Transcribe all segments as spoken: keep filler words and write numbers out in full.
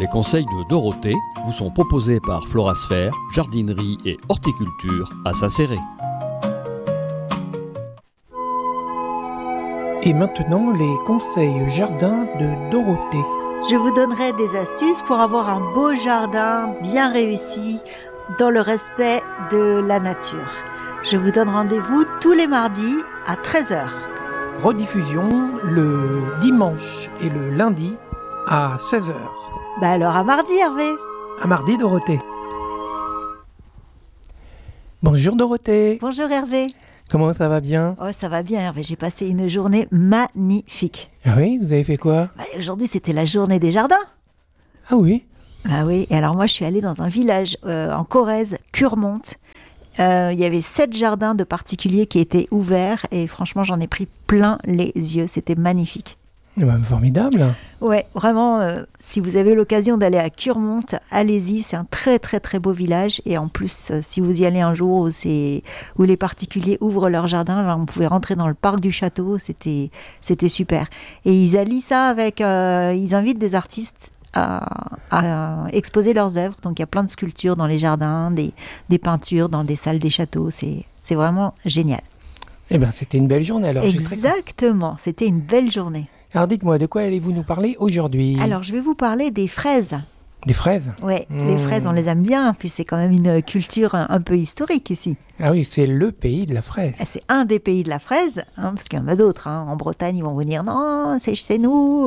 Les conseils de Dorothée vous sont proposés par Florasphère, jardinerie et horticulture à Saint-Céré. Et maintenant, les conseils jardin de Dorothée. Je vous donnerai des astuces pour avoir un beau jardin bien réussi dans le respect de la nature. Je vous donne rendez-vous tous les mardis à treize heures. Rediffusion le dimanche et le lundi à seize heures. Bah alors à mardi, Hervé. À mardi, Dorothée. Bonjour Dorothée. Bonjour Hervé. Comment ça va bien? Oh, ça va bien Hervé, j'ai passé une journée magnifique. Ah oui, vous avez fait quoi? Bah, aujourd'hui c'était la journée des jardins. Ah oui? Ah oui, et alors moi je suis allée dans un village euh, en Corrèze, Curmonte. Euh, il y avait sept jardins de particuliers qui étaient ouverts et franchement j'en ai pris plein les yeux, c'était magnifique. Eh ben, formidable. Ouais, vraiment, euh, si vous avez l'occasion d'aller à Curmonte, allez-y, c'est un très très très beau village et en plus, euh, si vous y allez un jour où, c'est, où les particuliers ouvrent leur jardin, alors vous pouvez rentrer dans le parc du château, c'était, c'était super. Et ils allient ça avec, euh, ils invitent des artistes à, à exposer leurs œuvres, donc il y a plein de sculptures dans les jardins, des, des peintures dans des salles des châteaux, c'est, c'est vraiment génial. Eh bien, c'était une belle journée alors. Exactement, c'était une belle journée. Alors dites-moi, de quoi allez-vous nous parler aujourd'hui? Alors, je vais vous parler des fraises. Des fraises? Oui, mmh. Les fraises, on les aime bien, puis c'est quand même une culture un, un peu historique ici. Ah oui, c'est le pays de la fraise. C'est un des pays de la fraise, hein, parce qu'il y en a d'autres. Hein. En Bretagne, ils vont vous dire non, c'est chez nous.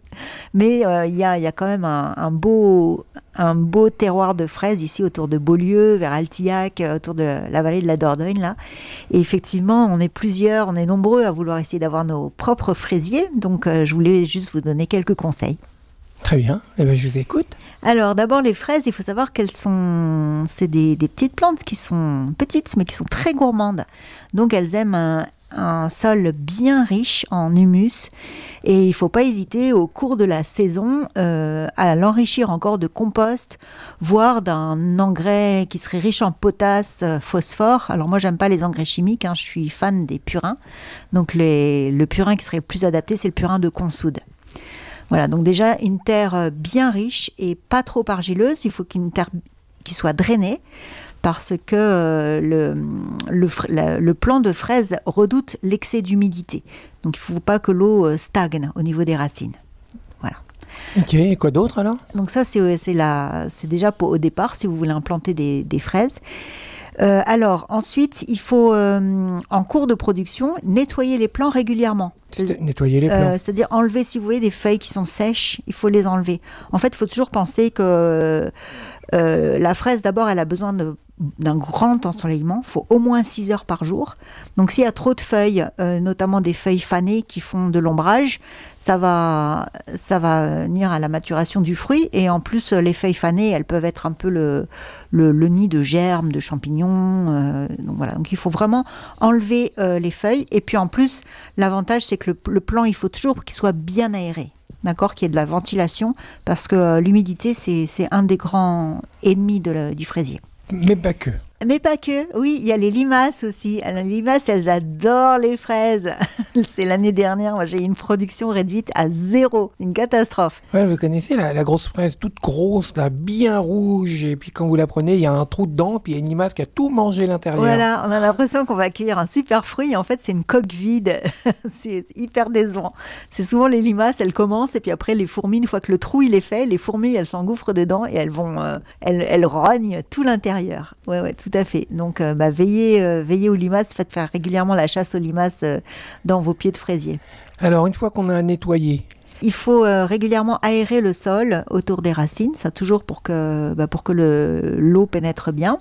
Mais il euh, y, y a quand même un, un, beau, un beau terroir de fraises ici autour de Beaulieu, vers Altillac, autour de la vallée de la Dordogne. Là. Et effectivement, on est plusieurs, on est nombreux à vouloir essayer d'avoir nos propres fraisiers. Donc, euh, je voulais juste vous donner quelques conseils. Très bien, eh bien, je vous écoute. Alors d'abord les fraises, il faut savoir qu'elles sont, c'est des, des petites plantes qui sont petites mais qui sont très gourmandes. Donc elles aiment un, un sol bien riche en humus et il ne faut pas hésiter au cours de la saison euh, à l'enrichir encore de compost, voire d'un engrais qui serait riche en potasse, phosphore. Alors moi j'aime pas les engrais chimiques, hein, je suis fan des purins. Donc les, le purin qui serait le plus adapté, c'est le purin de consoude. Voilà, donc déjà une terre bien riche et pas trop argileuse, il faut qu'une terre qui soit drainée parce que euh, le, le, la, le plant de fraise redoute l'excès d'humidité. Donc il ne faut pas que l'eau stagne au niveau des racines. Voilà. Ok, et quoi d'autre alors? Donc ça c'est, c'est, la, c'est déjà pour, au départ si vous voulez implanter des, des fraises. Euh, alors ensuite, il faut euh, en cours de production nettoyer les plants régulièrement. C'est, nettoyer les plants. Euh, c'est-à-dire enlever, si vous voyez des feuilles qui sont sèches, il faut les enlever. En fait, il faut toujours penser que euh, la fraise, d'abord, elle a besoin de, d'un grand ensoleillement. Il faut au moins six heures par jour. Donc, s'il y a trop de feuilles, euh, notamment des feuilles fanées qui font de l'ombrage, ça va, ça va nuire à la maturation du fruit. Et en plus, les feuilles fanées, elles peuvent être un peu le, le, le nid de germes, de champignons. Euh, donc, voilà. Donc, il faut vraiment enlever euh, les feuilles. Et puis, en plus, l'avantage, c'est que le, le plant, il faut toujours qu'il soit bien aéré. D'accord, qu'il y ait de la ventilation, parce que euh, l'humidité, c'est, c'est un des grands ennemis de la, du fraisier. Mais pas que. Mais pas que, oui, il y a les limaces aussi. Alors, les limaces, elles adorent les fraises. C'est l'année dernière, moi j'ai eu une production réduite à zéro, une catastrophe. Ouais, vous connaissez la, la grosse fraise toute grosse, là, bien rouge, et puis quand vous la prenez, il y a un trou dedans, puis il y a une limace qui a tout mangé à l'intérieur. Voilà, on a l'impression qu'on va accueillir un super fruit, et en fait c'est une coque vide. C'est hyper décevant. C'est souvent les limaces, elles commencent, et puis après les fourmis, une fois que le trou il est fait, les fourmis elles s'engouffrent dedans, et elles vont, euh, elles, elles rognent tout l'intérieur. Ouais, ouais, tout à fait. Donc, euh, bah, veillez, euh, veillez aux limaces, faites faire régulièrement la chasse aux limaces euh, dans vos pieds de fraisier. Alors, une fois qu'on a nettoyé, il faut euh, régulièrement aérer le sol autour des racines, ça toujours pour que, bah, pour que le, l'eau pénètre bien.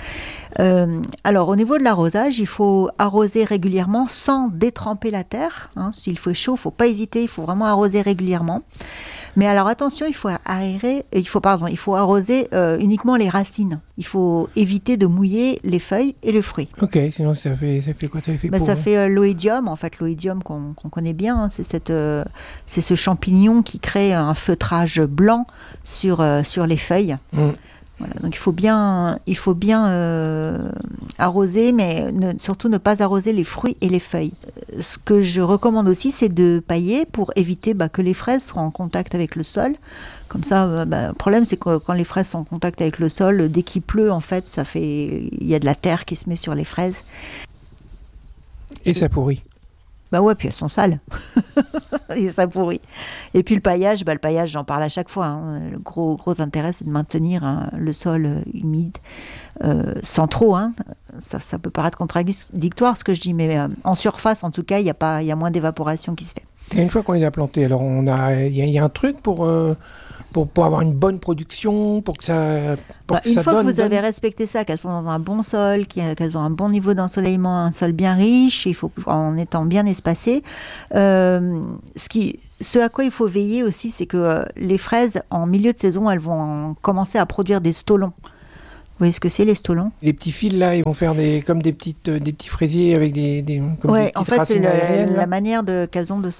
Euh, alors, au niveau de l'arrosage, il faut arroser régulièrement sans détremper la terre. Hein. S'il fait chaud, il ne faut pas hésiter, il faut vraiment arroser régulièrement. Mais alors attention, il faut aérer, il faut, pardon, il faut arroser euh, uniquement les racines. Il faut éviter de mouiller les feuilles et le fruit. Ok, sinon ça fait, ça fait quoi? Ça fait, ben, pour, ça hein. fait euh, l'oïdium, en fait, l'oïdium qu'on, qu'on connaît bien. Hein, c'est, cette, euh, c'est ce champignon qui crée un feutrage blanc sur, euh, sur les feuilles. Mm. Voilà, donc il faut bien, il faut bien euh, arroser, mais ne, surtout ne pas arroser les fruits et les feuilles. Ce que je recommande aussi, c'est de pailler pour éviter bah, que les fraises soient en contact avec le sol. Comme ça, bah, le problème, c'est que quand les fraises sont en contact avec le sol, dès qu'il pleut, en fait, ça fait, il y a de la terre qui se met sur les fraises. Et ça pourrit. Bah ouais, puis elles sont sales. Et ça pourrit. Et puis le paillage, bah le paillage, j'en parle à chaque fois. Hein. Le gros, gros intérêt, c'est de maintenir hein, le sol euh, humide, euh, sans trop. Hein. Ça, ça peut paraître contradictoire ce que je dis, mais euh, en surface, en tout cas, il y a pas, il y a moins d'évaporation qui se fait. Et une fois qu'on les a plantés, alors on a, il y, y a un truc pour, euh, pour pour avoir une bonne production, pour que ça, pour bah, que une ça fois donne, que vous donne... avez respecté ça, qu'elles sont dans un bon sol, qu'elles ont un bon niveau d'ensoleillement, un sol bien riche, il faut en étant bien espacé. Euh, ce qui, ce à quoi il faut veiller aussi, c'est que euh, les fraises en milieu de saison, elles vont commencer à produire des stolons. Vous voyez ce que c'est, les stolons? Les petits fils là, ils vont faire des comme des petites euh, des petits fraisiers avec des, des comme ouais, des petites en fait, c'est racines le, aériennes. la Là. manière de, qu'elles ont de,